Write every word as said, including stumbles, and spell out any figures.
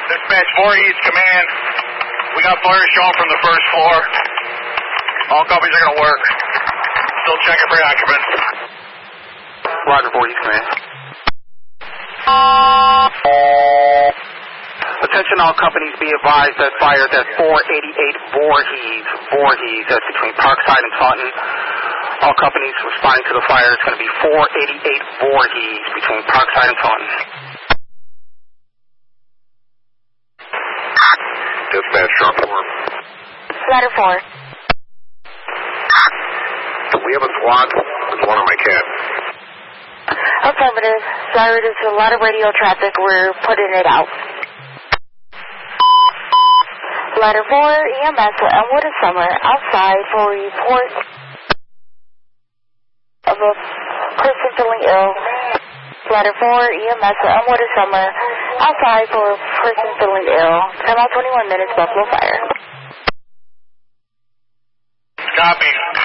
Dispatch four East Command. We got fire showing from the first floor. All copies are going to work. Still checking for occupants. Roger, four East Command. Attention all companies, be advised that fires at four eighty-eight Voorhees, Voorhees, that's between Parkside and Taunton. All companies responding to the fire, it's going to be four eighty-eight Voorhees between Parkside and Taunton. Dispatch, sharp four. Ladder four. We have a squad. There's one on my cab. Affirmative. Sorry, there's a lot of radio traffic. We're putting it out. Ladder four, E M S at Elmwood and Summer, outside for report of a person feeling ill. Ladder four, E M S at Elmwood and Summer, outside for a person feeling ill. Time out twenty-one minutes, Buffalo Fire. Copy.